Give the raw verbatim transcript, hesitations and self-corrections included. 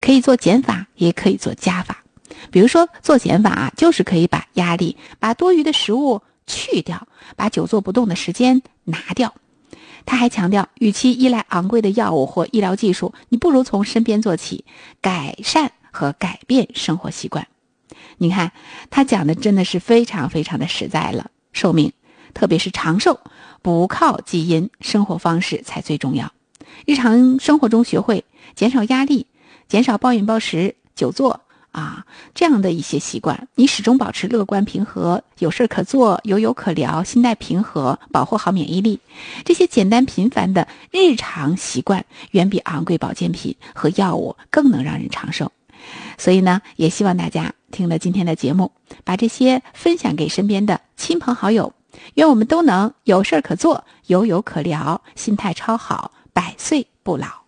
可以做减法，也可以做加法。比如说做减法啊，就是可以把压力、把多余的食物去掉，把久坐不动的时间拿掉。他还强调，与其依赖昂贵的药物或医疗技术，你不如从身边做起，改善和改变生活习惯。你看，他讲的真的是非常非常的实在了。寿命，特别是长寿，不靠基因，生活方式才最重要。日常生活中学会减少压力，减少暴饮暴食、久坐啊，这样的一些习惯，你始终保持乐观平和，有事可做，有有可聊，心态平和，保护好免疫力。这些简单平凡的日常习惯，远比昂贵保健品和药物更能让人长寿。所以呢，也希望大家听了今天的节目，把这些分享给身边的亲朋好友，愿我们都能有事可做，有有可聊，心态超好，百岁不老。